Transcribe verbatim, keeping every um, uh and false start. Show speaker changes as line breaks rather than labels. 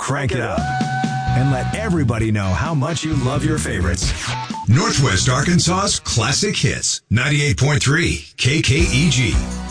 crank it up and let everybody know how much you love your favorites.
Northwest Arkansas's Classic Hits, ninety-eight point three K K E G.